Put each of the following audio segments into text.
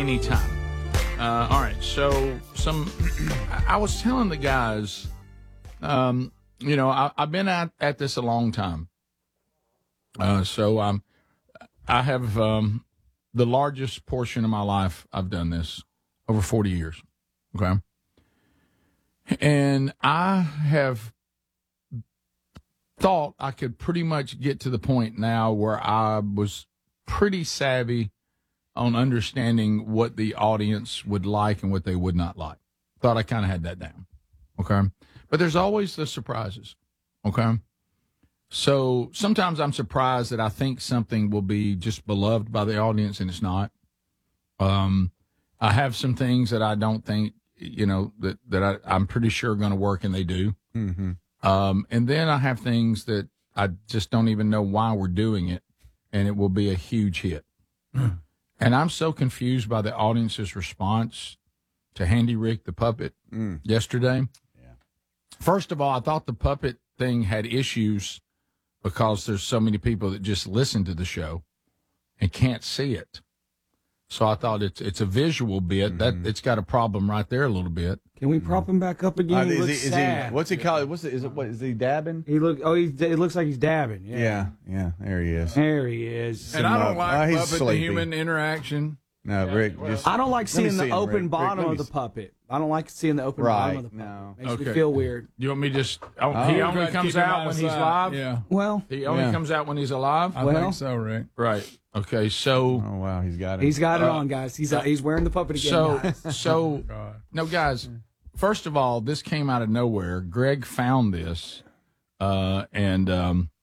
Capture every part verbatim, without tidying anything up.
anytime. Uh, all right, so some. I was telling the guys, um, you know, I, I've been at, at this a long time. Uh, so um, I have um, the largest portion of my life. I've done this over forty years. Okay, and I have thought I could pretty much get to the point now where I was pretty savvy on understanding what the audience would like and what they would not like. Thought I kind of had that down. Okay. But there's always the surprises. Okay. So sometimes I'm surprised that I think something will be just beloved by the audience and it's not. Um, I have some things that I don't think, you know, that, that I, I'm pretty sure are going to work and they do. Mm-hmm. Um, and then I have things that I just don't even know why we're doing it and it will be a huge hit. And I'm so confused by the audience's response to Handy Rick the puppet mm. yesterday. Yeah. First of all, I thought the puppet thing had issues because there's so many people that just listen to the show and can't see it. So I thought it's it's a visual bit. Mm-hmm. That it's got a problem right there a little bit. Can we prop him back up again? Uh, he is, looks he, is sad. he? What's he called? What's it? Is it? What is he dabbing? He look. Oh, he's, it looks like he's dabbing. Yeah, Yeah, yeah. There he is. there he is. And I don't uh, like uh, he's puppet the sleepy. human interaction. No, Rick. Just I don't like let me seeing the see him, open Rick. bottom Rick, let of me the puppet. I don't like seeing the open Right, bottom of the puppet. no. Makes Okay. me feel weird. You want me just? Oh, Oh. he We'll only try to comes keep him out out when of he's sight. live. Yeah. Well, He only Yeah. comes out when he's alive. I Well- think so, Rick. Right. Okay. So. Oh wow, he's got it. he's got it Uh, on, guys. He's uh, he's wearing the puppet again. So, guys. so God. no, guys. First of all, this came out of nowhere. Greg found this, uh, and um,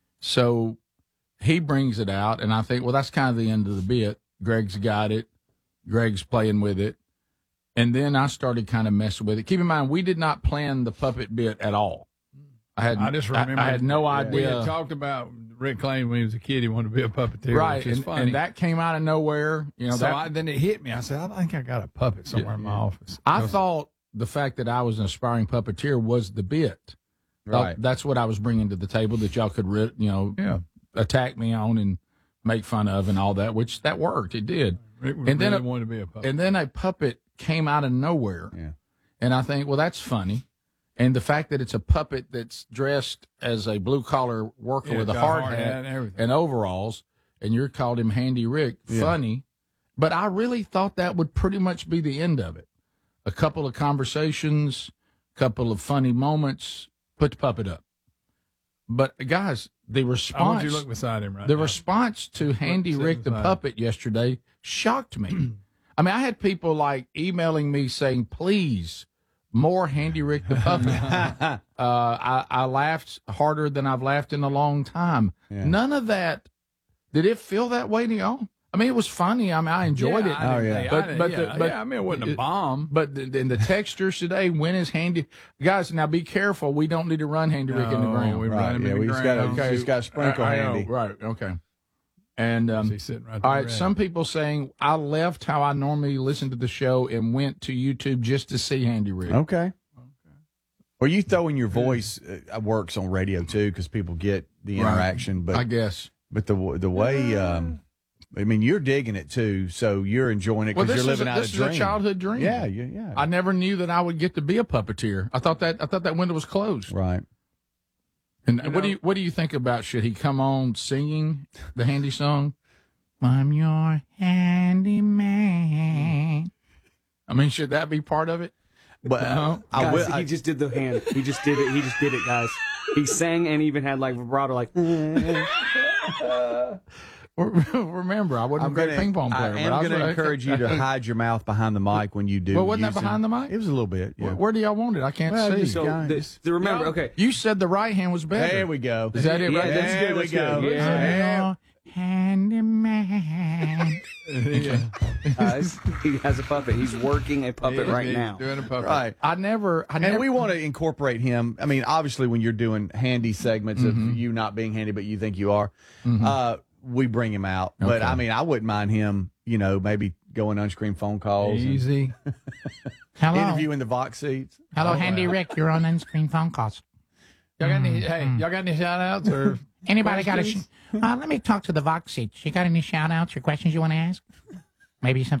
so he brings it out, and I think, well, that's kind of the end of the bit. Greg's got it. Greg's playing with it, and then I started kind of messing with it. Keep in mind, we did not plan the puppet bit at all. I had I just remember. I, I had no We idea. had talked about Rick claimed when he was a kid he wanted to be a puppeteer, Right, which is and, funny. and that came out of nowhere. You know, so that, I, then it hit me. I said, I think I got a puppet somewhere in my office. I It was- thought the fact that I was an aspiring puppeteer was the bit. Thought right. That's what I was bringing to the table that y'all could, ri- you know, yeah, attack me on and make fun of and all that, which that worked. It did. Rick And then really a- wanted to be a puppet. And then a puppet came out of nowhere. Yeah. And I think, well, that's funny. And the fact that it's a puppet that's dressed as a blue collar worker Yeah, with a got a hard hard hat hat and everything. and overalls, and you're called him Handy Rick, Yeah. funny. But I really thought that would pretty much be the end of it. A couple of conversations, couple of funny moments, put the puppet up. But guys, the I want response you to look beside him right the now. response to Handy sit Rick the beside him. puppet yesterday shocked me. I mean, I had people like emailing me saying, please, more Handy Rick the puppet. uh, I, I laughed harder than I've laughed in a long time. Yeah. None of that. Did it feel that way to y'all? I mean, it was funny. I mean, I enjoyed yeah, it. I Oh, didn't yeah. think- But- I didn't- but yeah, the- but- yeah, I mean, it wasn't a bomb. But the, in the textures today, when is Handy? Guys, now be careful. We don't need to run Handy Rick in the No, ground. we Right, run him yeah, in the we just gotta- ground. okay. just gotta sprinkle I- I know, Handy. right, okay. And um, He's sitting right all there right, some people saying I left how I normally listen to the show and went to YouTube just to see Handy Rick. Okay. Or you throwing your voice uh, works on radio too because people get the Right. interaction, but I guess. but the the way um, I mean you're digging it too, so you're enjoying it Well, because this you're is, living a, out this a is dream. a childhood dream. Yeah, yeah, yeah. I never knew that I would get to be a puppeteer. I thought that I thought that window was closed. right. And You what know- do you what do you think about should he come on singing the Handy song? I'm your handyman. I mean, should that be part of it? But uh, I guys, will. he I, just did the hand. He just did it. He just did it, guys. He sang and even had like vibrato, like. Remember, I wasn't I'm a great gonna, ping pong player. I but am I was going to like- encourage you to hide your mouth behind the mic when you do. Well, wasn't that use it. behind the mic? It was a little bit. Yeah. Where, where do y'all want it? I can't Well, see. just So guys. the, the remember, okay. You said the right hand was better. There we go. Is that it? Yeah, Right that's there? good. we That's go. good. Yeah. I'm your handyman. yeah. Guys, he has a puppet. He's working a puppet He- right he's now. Doing a puppet. Right. I never. I And never. we want to incorporate him. I mean, obviously, when you're doing handy segments Mm-hmm. of you not being handy, but you think you are, uh, we bring him out. But Okay. I mean, I wouldn't mind him, you know, maybe going unscreened phone calls, and Easy. Hello, interviewing the Vox seats. hello, Handy Rick. You're on unscreened phone calls. Y'all got any? Hey, y'all got any shout outs or? Anybody got a? Sh- questions? uh, let me talk to the Vox seats. You got any shout outs or questions you want to ask? Maybe some